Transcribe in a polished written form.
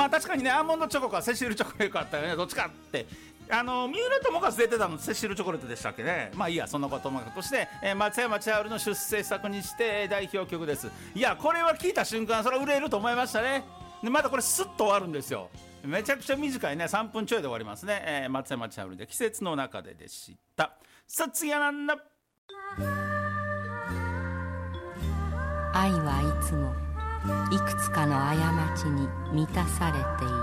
まあ確かにね、アーモンドチョコかセシルチョコレートかあったよね、どっちかって三浦友和出てたのセシルチョコレートでしたっけね。まあいいや、そんなこともとして、松山千春の出世作にして代表曲です。いや、これは聞いた瞬間それは売れると思いましたね。でまたこれスッと終わるんですよ。めちゃくちゃ短いね、3分ちょいで終わりますね。松山千春で季節の中でした。さあ次はなんだ。 愛はいつもいくつかの過ちに満たされている。